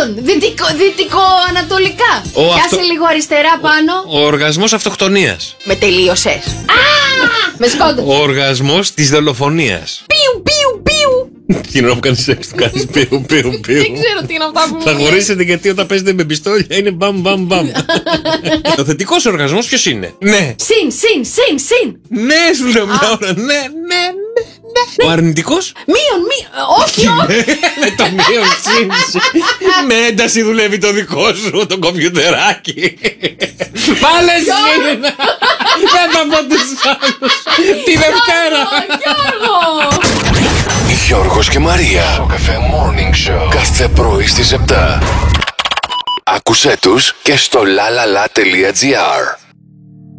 τον. Δυτικοανατολικά. Πιάσε λίγο αριστερά πάνω. Ο οργασμός αυτοκτονίας. Με τελείωσες. Με σκότωσες. Ο οργασμός της δολοφονίας. Πιου, πιου, πιου. Την ώρα που κάνεις σεξ του κάνεις πιου, πιου, πιου. Δεν ξέρω τι είναι αυτά που μου Θα λες. χωρίσετε γιατί όταν παίζετε με πιστόλια είναι μπαμ μπαμ μπαμ. Ο θετικός οργασμός ποιος είναι? Ναι. Συν. Ναι, σου λέω μια ώρα. Ναι. Ο αρνητικός? Μείον. Όχι. Με το μείον συν. Με ένταση δουλεύει το δικό σου το κομπιουτεράκι. Πάλε συν. Δεν θα πω τους άλλους. Τη Δευτέρα. Γιώργο. Γιώργος και Μαρία. Στο Cafe Morning Show. Κάθε πρωί στις 7. Άκουσέ τους και στο lalala.gr.